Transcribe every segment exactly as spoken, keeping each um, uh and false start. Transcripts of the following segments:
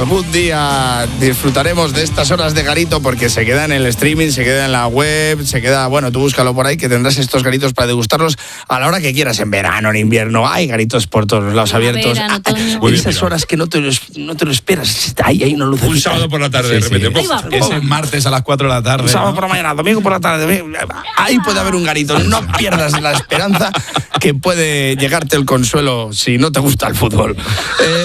algún día disfrutaremos de estas horas de garito porque se queda en el streaming, se queda en la web, se queda, bueno, tú búscalo por ahí que tendrás estos garitos para degustarlos a la hora que quieras, en verano, en invierno, hay garitos por todos los lados abiertos. Verano, otoño. En esas horas que no te lo, no te lo esperas, ahí hay una luz. Un sábado por la tarde, sí, de repente. sí. Ese martes a las cuatro de la tarde. Un sábado ¿no? por la mañana, domingo por la tarde. Ahí puede haber un garito. No pierdas la esperanza que puede llegarte el consuelo si no te gusta el fútbol. Eh,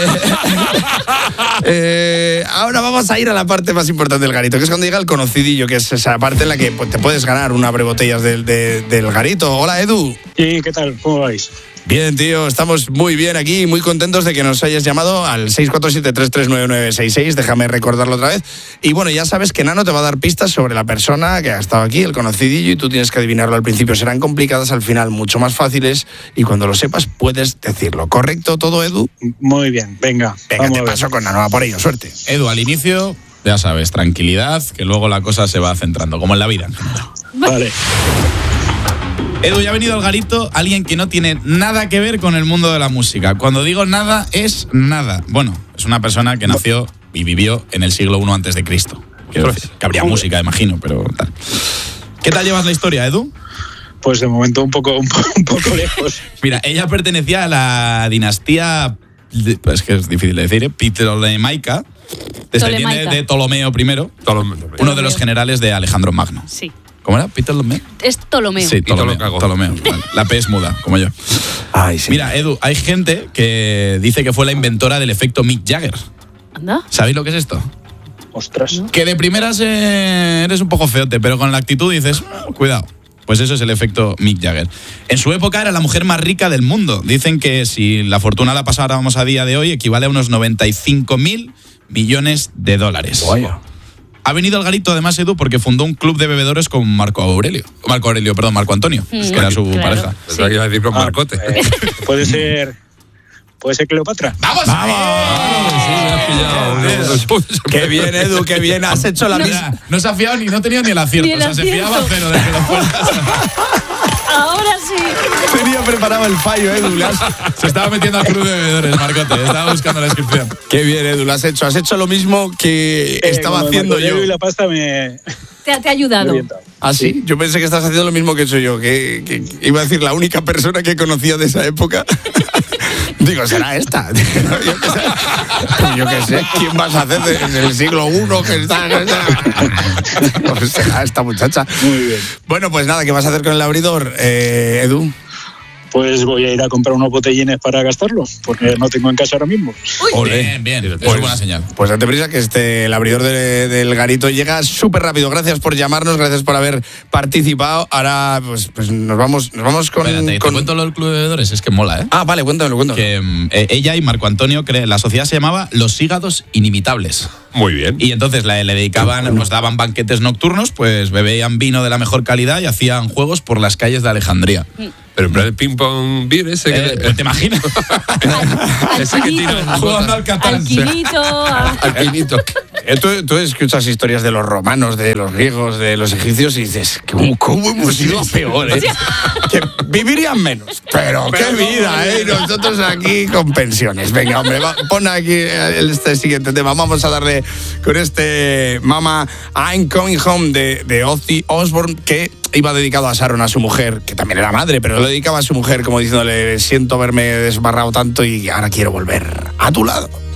eh, ahora vamos a ir a la parte más importante del garito, que es cuando llega el conocidillo, que es esa parte en la que pues, te puedes ganar una abrebotellas del, de, del garito. Hola, Edu. Sí, ¿qué tal? ¿Cómo vais? Bien, tío, estamos muy bien aquí, muy contentos de que nos hayas llamado al seis cuatro siete, tres tres nueve nueve seis seis, déjame recordarlo otra vez. Y bueno, ya sabes que Nano te va a dar pistas sobre la persona que ha estado aquí, el conocidillo, y tú tienes que adivinarlo al principio. Serán complicadas, al final mucho más fáciles, y cuando lo sepas puedes decirlo. ¿Correcto todo, Edu? Muy bien, venga. Venga, vamos te a ver. paso con Nano, a por ello, suerte. Edu, al inicio, ya sabes, tranquilidad, que luego la cosa se va centrando, como en la vida en general. Vale. Edu, ya ha venido al garito alguien que no tiene nada que ver con el mundo de la música. Cuando digo nada, es nada. Bueno, es una persona que nació y vivió en el siglo primero antes de Cristo. Quiero decir, que habría música, imagino, pero tal. ¿Qué tal llevas la historia, Edu? Pues de momento un poco, un poco, un poco lejos. Mira, ella pertenecía a la dinastía, es que es difícil de decir, ¿eh? Ptolemaica, descendiente Tolemaica. de Ptolomeo I, uno de los generales de Alejandro Magno. Sí. ¿Cómo era? ¿Ptolomeo? Es Ptolomeo. Sí, Y todo lo Ptolomeo. cago. Ptolomeo. Vale. La P es muda, como yo. Ay, sí. Mira, Edu, hay gente que dice que fue la inventora del efecto Mick Jagger. Anda. ¿Sabéis lo que es esto? Ostras. Que de primeras eh, eres un poco feote, pero con la actitud dices, "Oh, cuidado". Pues eso es el efecto Mick Jagger. En su época era la mujer más rica del mundo. Dicen que si la fortuna la pasáramos a día de hoy, equivale a unos noventa y cinco mil millones de dólares. Vaya. Ha venido al garito, además, Edu, porque fundó un club de bebedores con Marco Aurelio. Marco Aurelio, perdón, Marco Antonio, Mm, que era su claro. pareja. Pensaba que iba a decir con Ah, Marcote. eh, puede ser. Puede ser Cleopatra. ¡Vamos! ¡Vamos! Qué bien, Edu, qué bien. Has hecho la misma. No se ha fiado ni, no tenía ni el acierto. Ni el o sea, se acierto. fiaba cero de que lo fueras. Ahora sí. Tenía preparado el fallo, Edu. Le has- Se estaba metiendo al club de bebedores, Marcote. Estaba buscando la descripción. Qué bien, Edu, lo has hecho. Has hecho lo mismo que Eh, estaba como haciendo Marco yo. Aurelio y la pasta me. Te, ha- te ha me ayudado. revienta. ¿Ah, sí? Yo pensé que estás haciendo lo mismo que he hecho yo, que, que iba a decir la única persona que conocía de esa época. Digo, será esta. yo qué sé. Yo qué sé, ¿quién vas a hacer desde el siglo primero que está? Pues será esta muchacha. Muy bien. Bueno, pues nada, ¿qué vas a hacer con el abridor, eh, Edu? Pues voy a ir a comprar unos botellines para gastarlos, porque no tengo en casa ahora mismo. Olé. Bien, bien. Eso Pues- es buena señal. Pues date prisa que este, el abridor de- del garito llega súper rápido. Gracias por llamarnos, gracias por haber participado. Ahora pues, pues nos vamos nos vamos con... Espérate, con- te cuento lo del club de bebedores, es que mola, ¿eh? Ah, vale, cuéntamelo, cuéntamelo. Que mm, eh, ella y Marco Antonio, cre- la sociedad se llamaba Los Hígados Inimitables. Muy bien. Y entonces la- le dedicaban, nos daban banquetes nocturnos, pues bebían vino de la mejor calidad y hacían juegos por las calles de Alejandría. Pero en plan el ping-pong beer ese que... Eh, ¿Te imaginas? ese que tira en Jugando al Catán. Alquilito. a- Alpinito. Eh, Tú, tú escuchas historias de los romanos, de los griegos, de los egipcios y dices, ¿cómo, cómo hemos ido a peor? eh? Que vivirían menos. Pero qué vida, ¿eh? Y nosotros aquí con pensiones. Venga, hombre, va, pon aquí este siguiente tema. Vamos a darle con este Mama I'm Coming Home de, de Ozzy Osbourne, que iba dedicado a Sharon, a su mujer, que también era madre, pero lo dedicaba a su mujer como diciéndole, siento haberme desbarrado tanto y ahora quiero volver a tu lado.